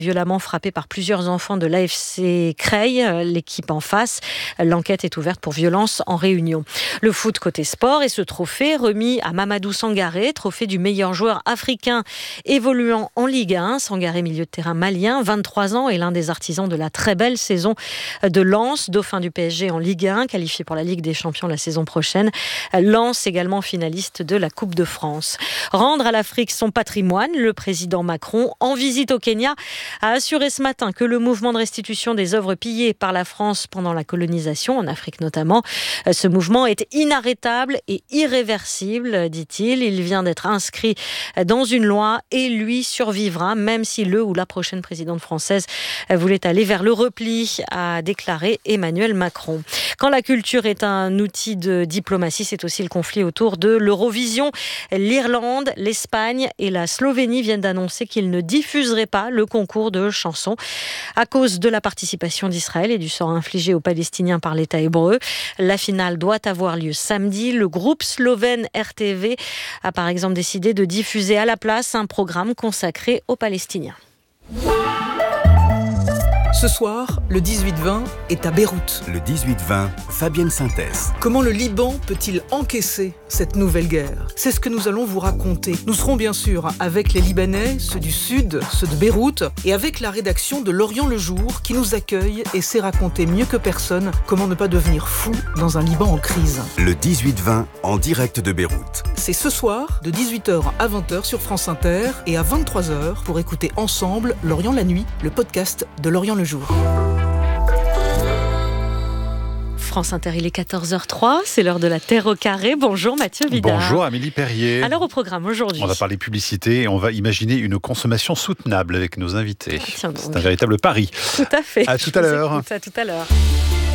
Violemment frappé par plusieurs enfants de l'AFC Creil, l'équipe en face. L'enquête est ouverte pour violence en réunion. Le foot côté sport et ce trophée remis à Mamadou Sangaré, trophée du meilleur joueur africain évoluant en Ligue 1. Sangaré, milieu de terrain malien, 23 ans, est l'un des artisans de la très belle saison de Lens, dauphin du PSG en Ligue 1, qualifié pour la Ligue des Champions la saison prochaine. Lens également finaliste de la Coupe de France. Rendre à l'Afrique son patrimoine, le président Macron, en visite au Kenya, a assuré ce matin que le mouvement de restitution des œuvres pillées par la France pendant la colonisation, en Afrique notamment, ce mouvement est inarrêtable et irréversible, dit-il. Il vient d'être inscrit dans une loi et lui survivra, même si le ou la prochaine présidente française voulait aller vers le repli, a déclaré Emmanuel Macron. Quand la culture est un outil de diplomatie, c'est aussi le conflit autour de l'Eurovision. L'Irlande, l'Espagne et la Slovénie viennent d'annoncer qu'ils ne diffuseraient pas le concours de chansons à cause de la participation d'Israël et du sort infligé aux Palestiniens par l'État hébreu. La finale doit avoir lieu samedi. Le groupe slovène RTV a par exemple décidé de diffuser à la place un programme consacré aux Palestiniens. Ce soir, le 18-20 est à Beyrouth. Le 18-20, Fabienne Synthèse. Comment le Liban peut-il encaisser cette nouvelle guerre ? C'est ce que nous allons vous raconter. Nous serons bien sûr avec les Libanais, ceux du Sud, ceux de Beyrouth, et avec la rédaction de Lorient Le Jour qui nous accueille et sait raconter mieux que personne comment ne pas devenir fou dans un Liban en crise. Le 18-20, en direct de Beyrouth. C'est ce soir, de 18h à 20h sur France Inter et à 23h pour écouter ensemble Lorient la nuit, le podcast de Lorient Le Jour. France Inter, il est 14h03, c'est l'heure de la Terre au carré. Bonjour Mathieu Vidard. Bonjour Amélie Perrier. Alors au programme aujourd'hui, on va parler publicité et on va imaginer une consommation soutenable avec nos invités. Tiens donc. C'est un véritable pari. Tout à fait. À tout à l'heure. À tout à l'heure.